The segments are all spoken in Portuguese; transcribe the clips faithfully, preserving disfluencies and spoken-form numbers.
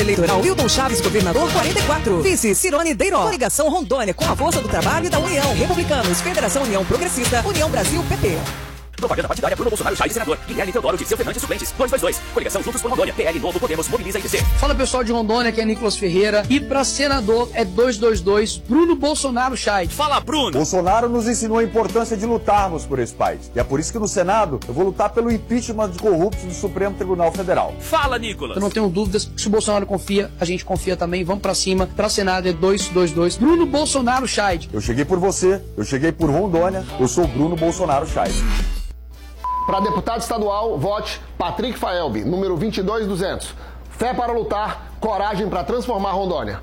eleitoral Wilton Chaves, governador quarenta e quatro. Vice Cirone Deiró. Coligação Rondônia com a força do trabalho e da União. Republicanos, Federação União Progressista, União Brasil, P P. Propaganda partidária Bruno Bolsonaro, Chaves, senador. Guilherme Teodoro, Dirceu Fernandes, suplentes. dois dois dois. Coligação Juntos por Rondônia. P L Novo Podemos, Mobiliza I D C. Fala pessoal de Rondônia, que é Nicolas Ferreira. E pra senador é dois dois dois, Bruno Bolsonaro, Chaves. Fala, Bruno! Bolsonaro nos ensinou a importância de lutarmos por esse país. E é por isso que no Senado eu vou lutar pelo impeachment de corruptos do Supremo Tribunal Federal. Fala, Nicolas! Eu não tenho dúvidas, se o Bolsonaro confia, a gente confia também. Vamos pra cima. Pra Senado é dois dois dois, Bruno Bolsonaro, Chaves. Eu cheguei por você, eu cheguei por Rondônia, eu sou Bruno Bolsonaro, Chaves. Para deputado estadual, vote Patrick Faelbi, número vinte e dois duzentos. Fé para lutar, coragem para transformar Rondônia.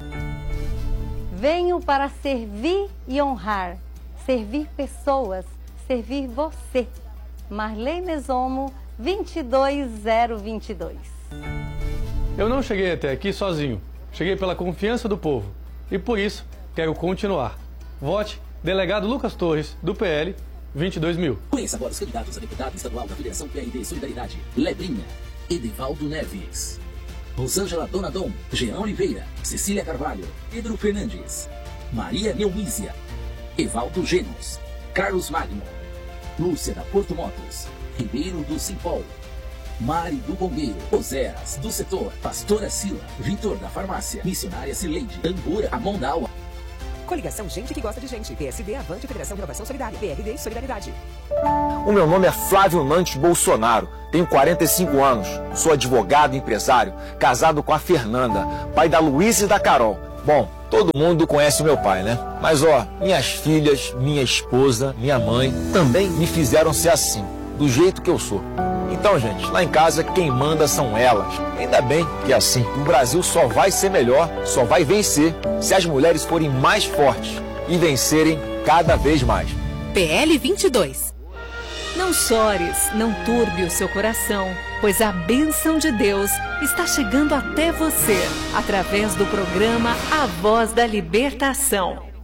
Venho para servir e honrar, servir pessoas, servir você. Marley Mesomo, vinte e dois zero vinte e dois. Eu não cheguei até aqui sozinho. Cheguei pela confiança do povo. E por isso, quero continuar. Vote delegado Lucas Torres, do P L, vinte e dois mil. Conheça agora os candidatos a deputado estadual da Federação P R D Solidariedade. Lebrinha, Edivaldo Neves, Rosângela Donadon, Jean Oliveira, Cecília Carvalho, Pedro Fernandes, Maria Neumísia, Evaldo Genos, Carlos Magno, Lúcia da Porto Motos, Ribeiro do Simpol, Mari do Bombeiro, Oséas do Setor, Pastora Sila, Vitor da Farmácia, Missionária Cileide, Tambura, Amondaua. Coligação Gente que Gosta de Gente. P S D, Avante, Federação Renovação Solidária. P R D, Solidariedade. O meu nome é Flávio Nantes Bolsonaro. Tenho quarenta e cinco anos. Sou advogado e empresário. Casado com a Fernanda, pai da Luísa e da Carol. Bom, todo mundo conhece o meu pai, né? Mas ó, minhas filhas, minha esposa, minha mãe também me fizeram ser assim, do jeito que eu sou. Então, gente, lá em casa quem manda são elas. Ainda bem que é assim. O Brasil só vai ser melhor, só vai vencer se as mulheres forem mais fortes e vencerem cada vez mais. P L vinte e dois. Não chores, não turbe o seu coração, pois a bênção de Deus está chegando até você através do programa A Voz da Libertação.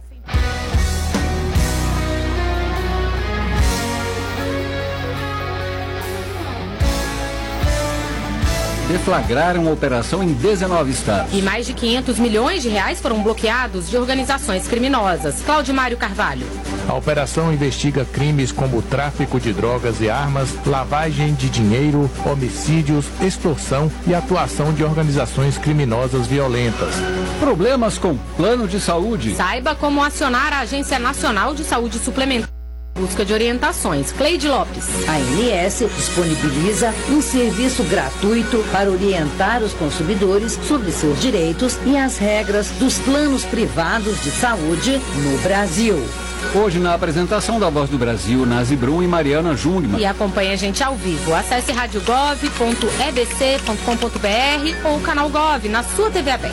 Deflagraram a operação em dezenove estados. E mais de quinhentos milhões de reais foram bloqueados de organizações criminosas. Cláudio Mário Carvalho. A operação investiga crimes como tráfico de drogas e armas, lavagem de dinheiro, homicídios, extorsão e atuação de organizações criminosas violentas. Problemas com plano de saúde. Saiba como acionar a Agência Nacional de Saúde Suplementar. Busca de orientações. Cleide Lopes. A A N S disponibiliza um serviço gratuito para orientar os consumidores sobre seus direitos e as regras dos planos privados de saúde no Brasil. Hoje na apresentação da Voz do Brasil, Nazi Brum e Mariana Jungmann. E acompanhe a gente ao vivo. Acesse rádio gov ponto e b c ponto com ponto b r ou o canal Gov na sua T V aberta.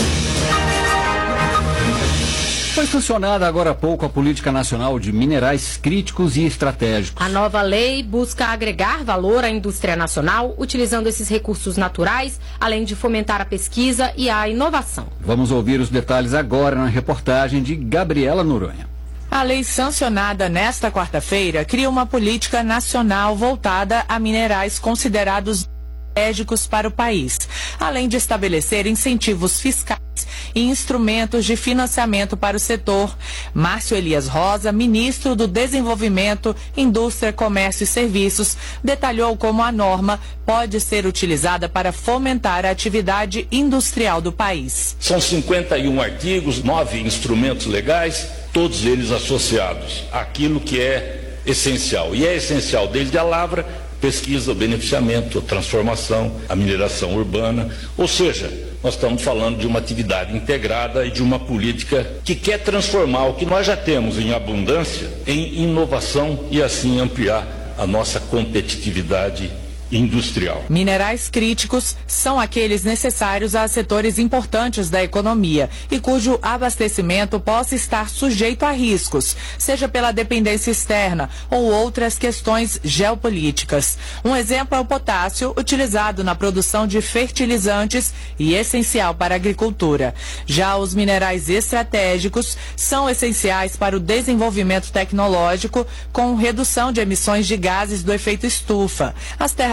Foi sancionada agora há pouco a Política Nacional de Minerais Críticos e Estratégicos. A nova lei busca agregar valor à indústria nacional, utilizando esses recursos naturais, além de fomentar a pesquisa e a inovação. Vamos ouvir os detalhes agora na reportagem de Gabriela Noronha. A lei sancionada nesta quarta-feira cria uma política nacional voltada a minerais considerados estratégicos para o país, além de estabelecer incentivos fiscais e instrumentos de financiamento para o setor. Márcio Elias Rosa, ministro do Desenvolvimento, Indústria, Comércio e Serviços, detalhou como a norma pode ser utilizada para fomentar a atividade industrial do país. São cinquenta e um artigos, nove instrumentos legais, todos eles associados àquilo que é essencial. E é essencial desde a lavra, pesquisa, o beneficiamento, a transformação, a mineração urbana, ou seja, nós estamos falando de uma atividade integrada e de uma política que quer transformar o que nós já temos em abundância em inovação e assim ampliar a nossa competitividade industrial. Minerais críticos são aqueles necessários a setores importantes da economia e cujo abastecimento possa estar sujeito a riscos, seja pela dependência externa ou outras questões geopolíticas. Um exemplo é o potássio, utilizado na produção de fertilizantes e essencial para a agricultura. Já os minerais estratégicos são essenciais para o desenvolvimento tecnológico com redução de emissões de gases do efeito estufa. As terras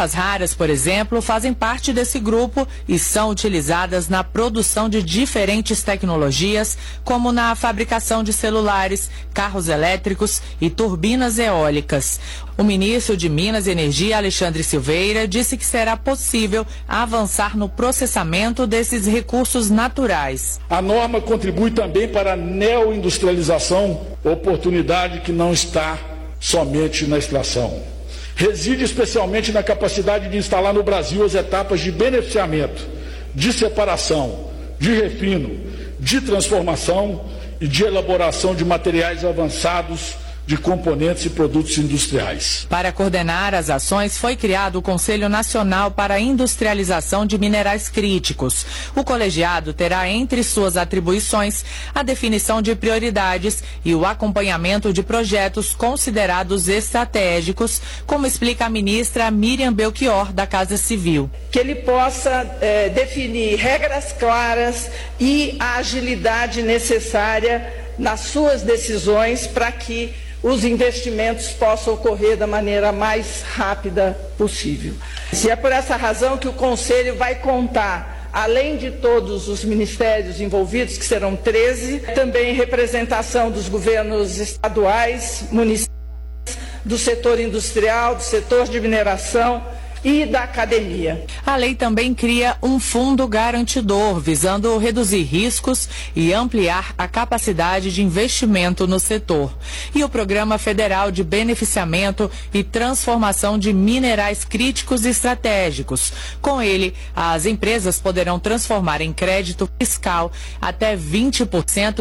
terras raras, por exemplo, fazem parte desse grupo e são utilizadas na produção de diferentes tecnologias, como na fabricação de celulares, carros elétricos e turbinas eólicas. O ministro de Minas e Energia, Alexandre Silveira, disse que será possível avançar no processamento desses recursos naturais. A norma contribui também para a neoindustrialização, oportunidade que não está somente na extração. Reside especialmente na capacidade de instalar no Brasil as etapas de beneficiamento, de separação, de refino, de transformação e de elaboração de materiais avançados, de componentes e produtos industriais. Para coordenar as ações, foi criado o Conselho Nacional para a Industrialização de Minerais Críticos. O colegiado terá entre suas atribuições a definição de prioridades e o acompanhamento de projetos considerados estratégicos, como explica a ministra Miriam Belchior, da Casa Civil. Que ele possa eh, definir regras claras e a agilidade necessária nas suas decisões para que os investimentos possam ocorrer da maneira mais rápida possível. E é por essa razão que o Conselho vai contar, além de todos os ministérios envolvidos, que serão treze, também representação dos governos estaduais, municipais, do setor industrial, do setor de mineração e da academia. A lei também cria um fundo garantidor, visando reduzir riscos e ampliar a capacidade de investimento no setor. E o Programa Federal de Beneficiamento e Transformação de Minerais Críticos e Estratégicos. Com ele, as empresas poderão transformar em crédito fiscal até vinte por cento